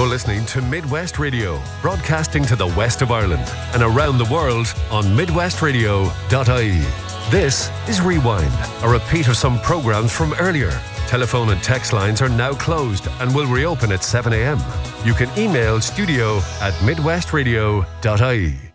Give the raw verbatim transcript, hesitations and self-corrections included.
You're listening to Midwest Radio, broadcasting to the west of Ireland and around the world on midwest radio dot I E. This is Rewind, a repeat of some programmes from earlier. Telephone and text lines are now closed and will reopen at seven a.m. You can email studio at midwest radio dot I E.